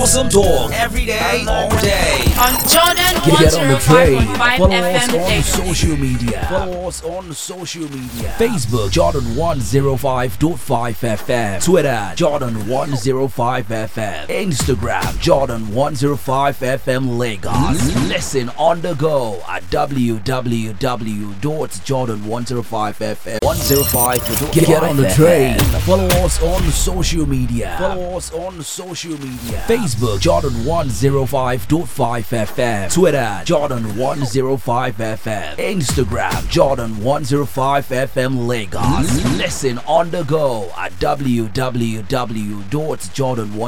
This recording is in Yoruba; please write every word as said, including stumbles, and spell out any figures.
Awesome talk every day, all day. On Jordan Get on the train. Follow F us M on daily. social media. Follow us on social media. Facebook Jordan one oh five point five F M. Twitter Jordan one oh five F M. Instagram Jordan one oh five F M Lagos. Listen on the go at w w w dot jordan one oh five F M. one oh five point five Get on the train. Follow us on social media. Follow us on social media. Facebook Jordan one oh five point five F M. Twitter Jordan one oh five F M. Instagram Jordan one oh five F M Lagos. Listen on the go at w w w dot jordan one